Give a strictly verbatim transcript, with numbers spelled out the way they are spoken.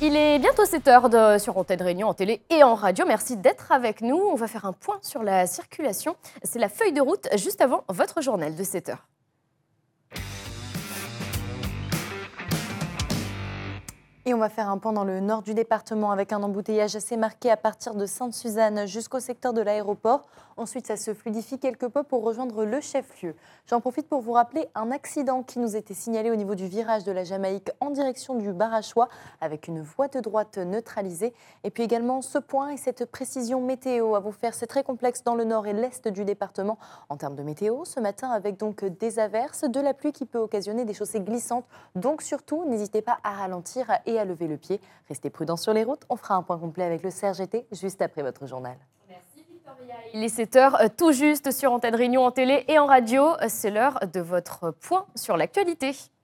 Il est bientôt sept heures de, sur Antenne Réunion, en télé et en radio. Merci d'être avec nous. On va faire un point sur la circulation. C'est la feuille de route juste avant votre journal de sept heures. Et on va faire un point dans le nord du département avec un embouteillage assez marqué à partir de Sainte-Suzanne jusqu'au secteur de l'aéroport. Ensuite, ça se fluidifie quelque peu pour rejoindre le chef-lieu. J'en profite pour vous rappeler un accident qui nous était signalé au niveau du virage de la Jamaïque en direction du Barachois avec une voie de droite neutralisée. Et puis également ce point et cette précision météo à vous faire. C'est très complexe dans le nord et l'est du département en termes de météo. Ce matin avec donc des averses, de la pluie qui peut occasionner des chaussées glissantes. Donc surtout, n'hésitez pas à ralentir et à lever le pied. Restez prudents sur les routes. On fera un point complet avec le C R G T juste après votre journal. Merci Victoria. Il est sept heures tout juste sur Antenne Réunion en télé et en radio. C'est l'heure de votre point sur l'actualité.